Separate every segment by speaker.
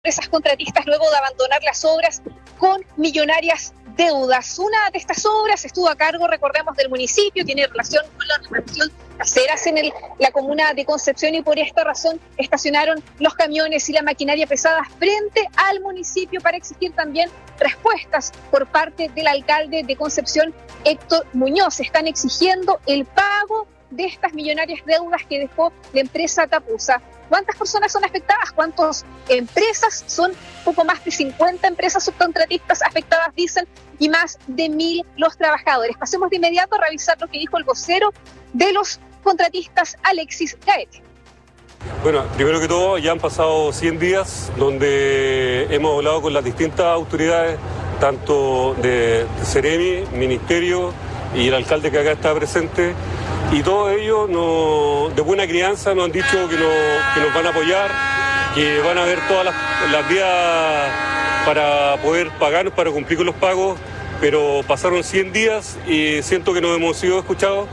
Speaker 1: empresas contratistas luego de abandonar las obras con millonarias deudas. Una de estas obras estuvo a cargo, recordemos, del municipio, tiene relación con la reparación de aceras en la comuna de Concepción y por esta razón estacionaron los camiones y la maquinaria pesada frente al municipio para exigir también respuestas por parte del alcalde de Concepción, Héctor Muñoz. Están exigiendo el pago de estas millonarias deudas que dejó la empresa Tapusa. ¿Cuántas personas son afectadas? ¿Cuántas empresas? Son poco más de 50 empresas subcontratistas afectadas, dicen, y más de 1.000 los trabajadores. Pasemos de inmediato a revisar lo que dijo el vocero de los contratistas, Alexis Gaete.
Speaker 2: Bueno, primero que todo, ya han pasado 100 días donde hemos hablado con las distintas autoridades, tanto de Ceremi, Ministerio y el alcalde que acá está presente, y todos ellos de buena crianza nos han dicho que nos van a apoyar, que van a ver todas las vías para poder pagarnos, para cumplir con los pagos, pero pasaron 100 días y siento que no hemos sido escuchados.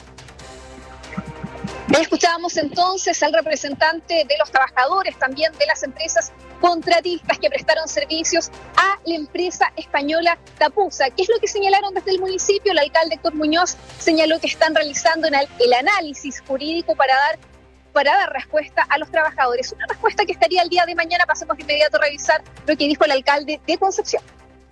Speaker 1: Escuchábamos entonces al representante de los trabajadores, también de las empresas contratistas que prestaron servicios a la empresa española Tapusa. ¿Qué es lo que señalaron desde el municipio? El alcalde Héctor Muñoz señaló que están realizando el análisis jurídico para dar respuesta a los trabajadores. Una respuesta que estaría el día de mañana. Pasemos de inmediato a revisar lo que dijo el alcalde de Concepción.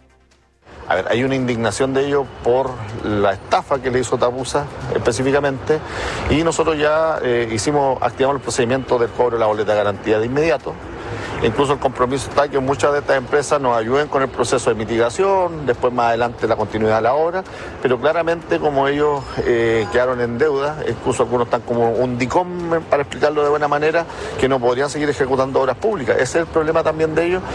Speaker 3: A ver, hay una indignación de ellos por la estafa que le hizo Tapusa específicamente, y nosotros ya activamos el procedimiento del cobro de la boleta de garantía de inmediato. Incluso el compromiso está que muchas de estas empresas nos ayuden con el proceso de mitigación, después más adelante la continuidad de la obra, pero claramente como ellos quedaron en deuda, incluso algunos están como un DICOM, para explicarlo de buena manera, que no podrían seguir ejecutando obras públicas. Ese es el problema también de ellos.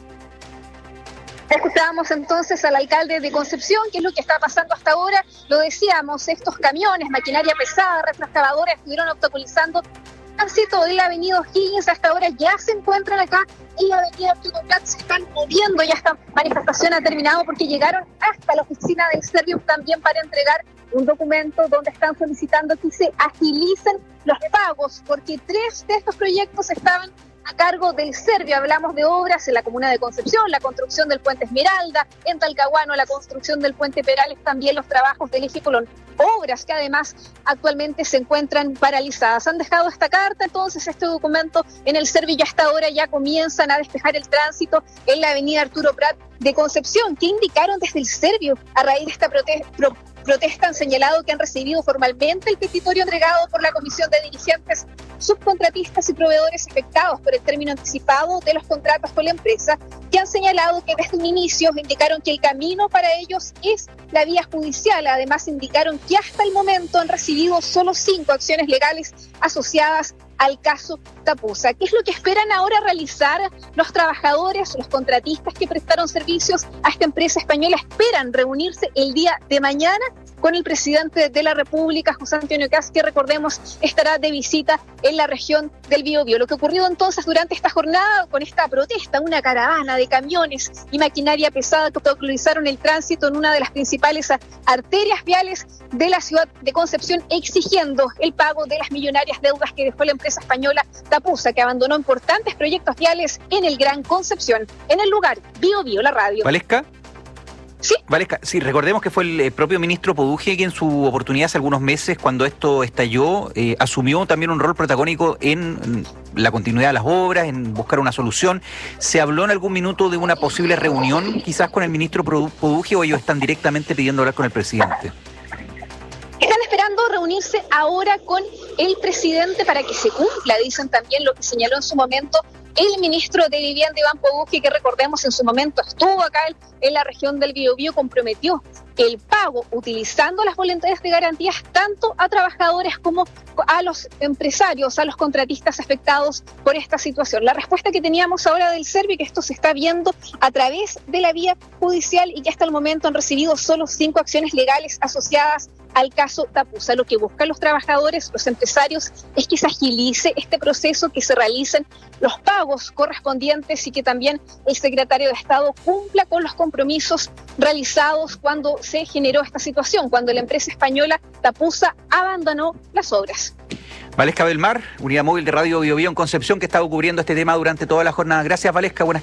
Speaker 1: Escuchábamos entonces al alcalde de Concepción, qué es lo que está pasando hasta ahora. Lo decíamos, estos camiones, maquinaria pesada, retroexcavadoras, estuvieron obstaculizando el tránsito de la avenida O'Higgins. Hasta ahora ya se encuentran acá en la avenida Arturo Prat, se están moviendo, ya esta manifestación ha terminado porque llegaron hasta la oficina del Servio también para entregar un documento donde están solicitando que se agilicen los pagos, porque 3 de estos proyectos estaban a cargo del Servio. Hablamos de obras en la comuna de Concepción, la construcción del puente Esmeralda, en Talcahuano la construcción del puente Perales, también los trabajos del eje Colón. Obras que además actualmente se encuentran paralizadas. Han dejado esta carta, entonces este documento en el Servio, y hasta ahora ya comienzan a despejar el tránsito en la avenida Arturo Prat de Concepción. ¿Qué indicaron desde el Servio a raíz de esta protesta? Han señalado que han recibido formalmente el petitorio entregado por la Comisión de Dirigentes, Subcontratistas y Proveedores afectados por el término anticipado de los contratos con la empresa, que han señalado que desde un inicio indicaron que el camino para ellos es la vía judicial. Además indicaron que hasta el momento han recibido solo 5 acciones legales asociadas al caso Tapusa. ¿Qué es lo que esperan ahora realizar los trabajadores, los contratistas que prestaron servicios a esta empresa española? Esperan reunirse el día de mañana con el presidente de la República, José Antonio Kast, que recordemos estará de visita en la región del Biobío. Lo que ocurrió entonces durante esta jornada con esta protesta, una caravana de camiones y maquinaria pesada que obstaculizaron el tránsito en una de las principales arterias viales de la ciudad de Concepción, exigiendo el pago de las millonarias deudas que dejó la empresa española Tapusa, que abandonó importantes proyectos viales en el Gran Concepción. En el lugar, Biobío, la radio.
Speaker 4: ¿Valesca?
Speaker 1: Sí.
Speaker 4: Valesca, sí, recordemos que fue el propio ministro Poduje quien en su oportunidad hace algunos meses, cuando esto estalló, asumió también un rol protagónico en la continuidad de las obras, en buscar una solución. ¿Se habló en algún minuto de una posible reunión quizás con el ministro Poduje, o ellos están directamente pidiendo hablar con el presidente?
Speaker 1: Están esperando reunirse ahora con el presidente para que se cumpla, dicen también lo que señaló en su momento el ministro de Vivienda, Iván Poduje, que recordemos en su momento estuvo acá en la región del Biobío, comprometió el pago utilizando las voluntades de garantías tanto a trabajadores como a los empresarios, a los contratistas afectados por esta situación. La respuesta que teníamos ahora del Servio, que esto se está viendo a través de la vía judicial y que hasta el momento han recibido solo 5 acciones legales asociadas al caso Tapusa. Lo que buscan los trabajadores, los empresarios, es que se agilice este proceso, que se realicen los pagos correspondientes y que también el secretario de Estado cumpla con los compromisos realizados cuando se generó esta situación, cuando la empresa española Tapusa abandonó las obras.
Speaker 4: Valesca Belmar, unidad móvil de Radio Biobío en Concepción, que ha estado cubriendo este tema durante toda la jornada. Gracias, Valesca. Buenas